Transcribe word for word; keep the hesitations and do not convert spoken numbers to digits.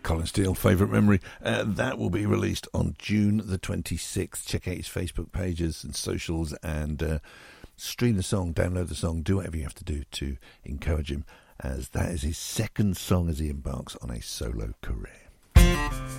Colin Steele, Favourite Memory. Uh, that will be released on June the twenty-sixth. Check out his Facebook pages and socials and uh, stream the song, download the song, do whatever you have to do to encourage him, as that is his second song as he embarks on a solo career.